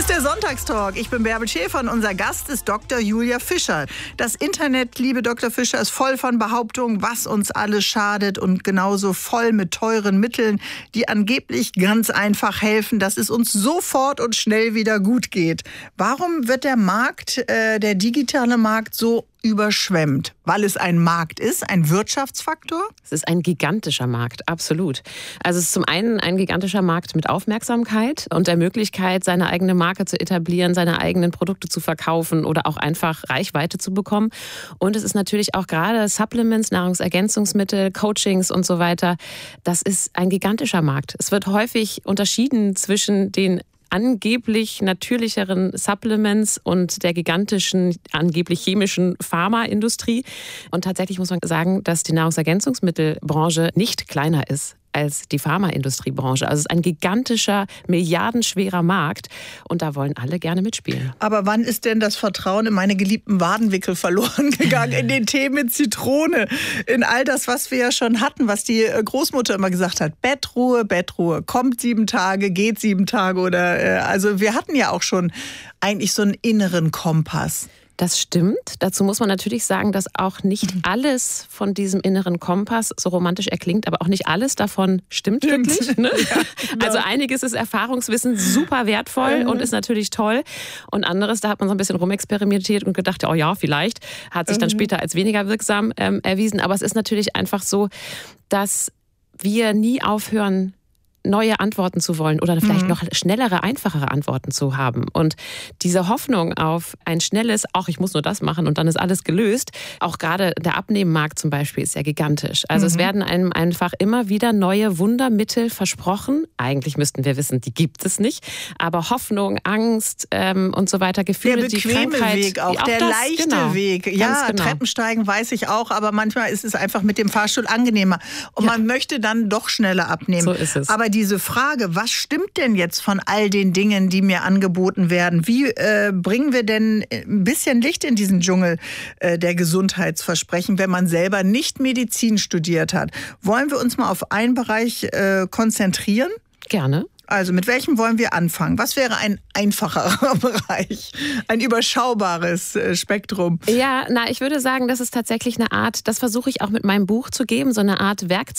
ist der Sonntagstalk. Ich bin Bärbel Schäfer und unser Gast ist Dr. Julia Fischer. Das Internet, liebe Dr. Fischer, ist voll von Behauptungen, was uns alles schadet und genauso voll mit teuren Mitteln, die angeblich ganz einfach helfen, dass es uns sofort und schnell wieder gut geht. Warum wird der Markt, der digitale Markt, so überschwemmt? Weil es ein Markt ist, ein Wirtschaftsfaktor? Es ist ein gigantischer Markt, absolut. Also es ist zum einen ein gigantischer Markt mit Aufmerksamkeit und der Möglichkeit, seine eigene Marke zu etablieren, seine eigenen Produkte zu verkaufen oder auch einfach Reichweite zu bekommen. Und es ist natürlich auch gerade Supplements, Nahrungsergänzungsmittel, Coachings und so weiter. Das ist ein gigantischer Markt. Es wird häufig unterschieden zwischen den angeblich natürlicheren Supplements und der gigantischen, angeblich chemischen Pharmaindustrie. Und tatsächlich muss man sagen, dass die Nahrungsergänzungsmittelbranche nicht kleiner ist als die Pharmaindustriebranche. Also es ist ein gigantischer, milliardenschwerer Markt und da wollen alle gerne mitspielen. Aber wann ist denn das Vertrauen in meine geliebten Wadenwickel verloren gegangen? In den Tee mit Zitrone, in all das, was wir ja schon hatten, was die Großmutter immer gesagt hat. Bettruhe, Bettruhe, kommt 7 Tage, geht 7 Tage oder also wir hatten ja auch schon eigentlich so einen inneren Kompass. Das stimmt. Dazu muss man natürlich sagen, dass auch nicht alles von diesem inneren Kompass, so romantisch er klingt, aber auch nicht alles davon stimmt wirklich. Ne? Ja, genau. Also einiges ist Erfahrungswissen super wertvoll und ist natürlich toll. Und anderes, da hat man so ein bisschen rumexperimentiert und gedacht, oh ja, vielleicht, hat sich dann später als weniger wirksam erwiesen. Aber es ist natürlich einfach so, dass wir nie aufhören, neue Antworten zu wollen oder vielleicht noch schnellere, einfachere Antworten zu haben. Und diese Hoffnung auf ein schnelles, ach, ich muss nur das machen und dann ist alles gelöst, auch gerade der Abnehmmarkt zum Beispiel ist ja gigantisch. Also es werden einem einfach immer wieder neue Wundermittel versprochen. Eigentlich müssten wir wissen, die gibt es nicht. Aber Hoffnung, Angst und so weiter, Gefühle, die Krankheit. Der bequeme Weg auch der leichte Weg. Ja, genau. Treppensteigen weiß ich auch, aber manchmal ist es einfach mit dem Fahrstuhl angenehmer. Und man möchte dann doch schneller abnehmen. So ist es. Aber diese Frage, was stimmt denn jetzt von all den Dingen, die mir angeboten werden? Wie bringen wir denn ein bisschen Licht in diesen Dschungel der Gesundheitsversprechen, wenn man selber nicht Medizin studiert hat? Wollen wir uns mal auf einen Bereich konzentrieren? Gerne. Also mit welchem wollen wir anfangen? Was wäre ein einfacherer Bereich? Ein überschaubares Spektrum? Ja, ich würde sagen, das ist tatsächlich eine Art, das versuche ich auch mit meinem Buch zu geben, so eine Art Werkzeug